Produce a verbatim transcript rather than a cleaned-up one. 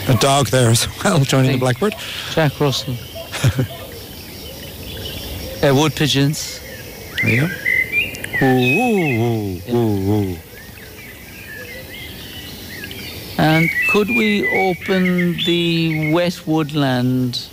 A dog there as well, joining the blackbird. Jack Russell. uh, wood pigeons. There you go. Ooh, ooh, ooh, ooh. And could we open the wet woodland